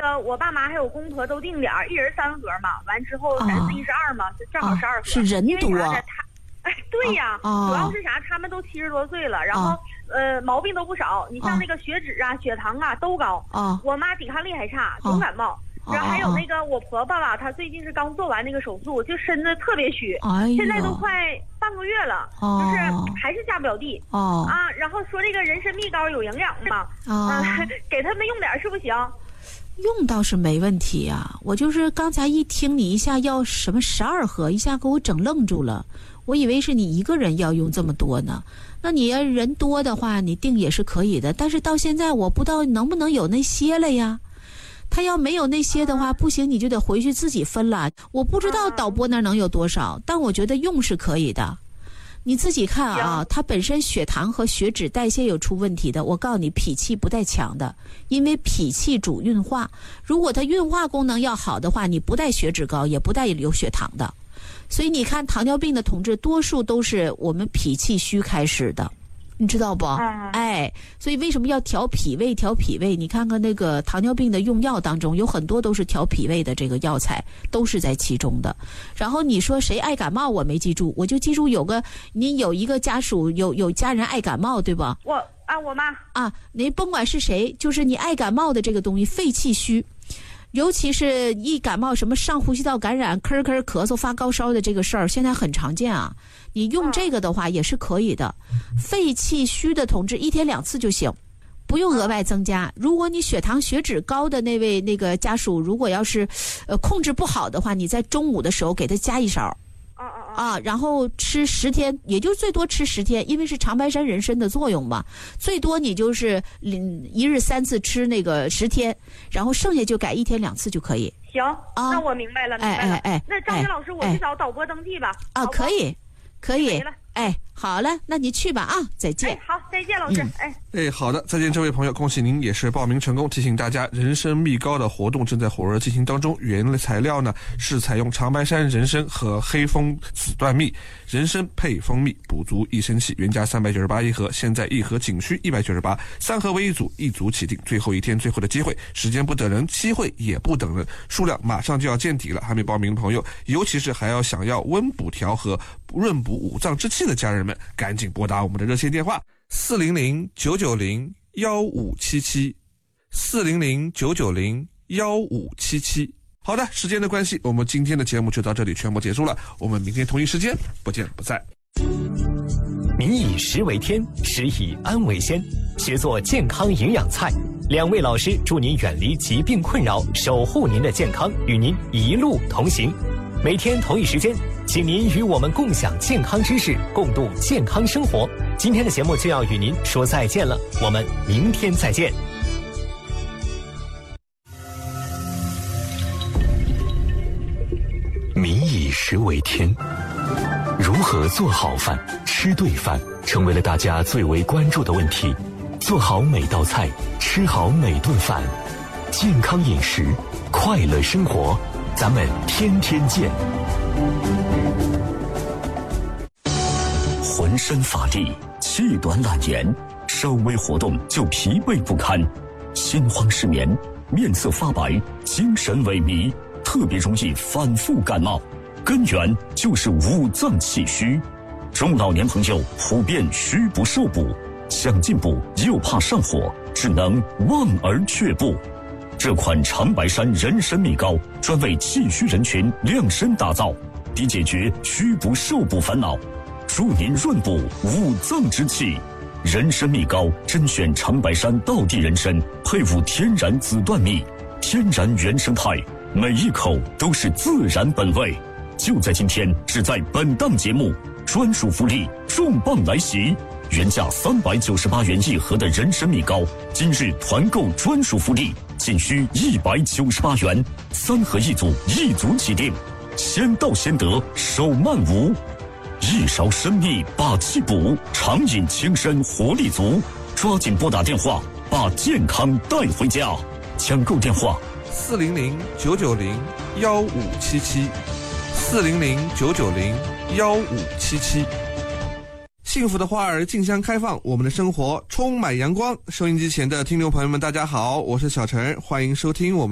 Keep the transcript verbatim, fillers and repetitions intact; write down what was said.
个我爸妈还有公婆都定点，一人三盒嘛，完之后三四一十二嘛，就正好十二盒。 是人多。 因为啥呢？他哎，对呀， 哦、 主要是啥？他们都七十多岁了，然后、哦、呃毛病都不少。你像那个血脂啊、哦、血糖啊都高。 哦、 我妈抵抗力还差，总感冒。哦、然后还有那个我婆婆吧，她最近是刚做完那个手术，就身子特别虚， 哎、 现在都快半个月了， 哦、 就是还是下不了地。 哦啊，然后说这个人参蜜膏有营养嘛， 哦、 呃，给他们用点是不行。 用倒是没问题啊，我就是刚才一听你一下要什么十二盒，一下给我整愣住了。我以为是你一个人要用这么多呢，那你要人多的话，你定也是可以的。但是到现在我不知道能不能有那些了呀。他要没有那些的话，不行，你就得回去自己分了。我不知道导播那能有多少，但我觉得用是可以的。你自己看啊，他本身血糖和血脂代谢有出问题的，我告诉你，脾气不带强的，因为脾气主运化。如果他运化功能要好的话，你不带血脂高，也不带有血糖的。所以你看，糖尿病的同志多数都是我们脾气虚开始的，你知道不？ 嗯、 哎，所以为什么要调脾胃？调脾胃，你看看那个糖尿病的用药当中，有很多都是调脾胃的这个药材，都是在其中的。然后你说谁爱感冒，我没记住，我就记住有个你有一个家属有有家人爱感冒，对吧？ 我啊，我妈啊，你甭管是谁，就是你爱感冒的这个东西，肺气虚。尤其是一感冒，什么上呼吸道感染、咳咳咳嗽、发高烧的这个事儿，现在很常见啊。你用这个的话也是可以的。肺气虚的同志一天两次就行，不用额外增加。如果你血糖血脂高的那位那个家属，如果要是呃控制不好的话，你在中午的时候给他加一勺。啊，然后吃十天，也就最多吃十天，因为是长白山人参的作用嘛。最多你就是一日三次吃那个十天，然后剩下就改一天两次就可以。 行，啊、那我明白了，明白了。 哎哎哎， 那张云老师，我去找导播登记吧。 啊，可以，可以。哎，好了，那你去吧啊，再见。 哎，好，再见，老师。嗯、哎， 哎，好的，再见，这位朋友，恭喜您也是报名成功。提醒大家，人参蜜膏的活动正在火热进行当中。原材料呢是采用长白山人参和黑蜂子断蜜，人参配蜂蜜，补足益生气。原价三百九十八一盒，现在一盒仅需一百九十八，三盒为一组，一组起订。最后一天，最后的机会，时间不等人，机会也不等人，数量马上就要见底了。还没报名的朋友，尤其是还要想要温补调和、润补五脏之气的家人们，赶紧拨打我们的热线电话四零零九九零幺五七七四零零九九零幺五七七。好的，时间的关系，我们今天的节目就到这里全部结束了。我们明天同一时间不见不散。 民以食为天，食以安为先，学做健康营养菜。两位老师祝您远离疾病困扰，守护您的健康，与您一路同行。每天同一时间，请您与我们共享健康知识，共度健康生活。今天的节目就要与您说再见了，我们明天再见。 民以食为天，如何做好饭、吃对饭，成为了大家最为关注的问题。做好每道菜，吃好每顿饭，健康饮食，快乐生活，咱们天天见。浑身乏力，气短懒言，稍微活动就疲惫不堪，心慌失眠，面色发白，精神萎靡，特别容易反复感冒，根源就是五脏气虚。中老年朋友普遍虚不受补，想进补又怕上火，只能望而却步。这款长白山人参蜜膏专为气虚人群量身打造，以解决虚不受补烦恼，助您润补五脏之气。人参蜜膏甄选长白山道地人参，配伍天然紫段蜜，天然原生态，每一口都是自然本味。就在今天，只在本档节目，专属福利重磅来袭！原价三百九十八元一盒的人参蜜膏，今日团购专属福利，仅需一百九十八元，三盒一组，一组起订，先到先得，手慢无。一勺参蜜把气补，常饮轻身活力足。抓紧拨打电话，把健康带回家。抢购电话： 四零零九九零幺五七七，四零零九九零幺五七七。幸福的花儿竞相开放，我们的生活充满阳光。收音机前的听众朋友们，大家好，我是小陈，欢迎收听我们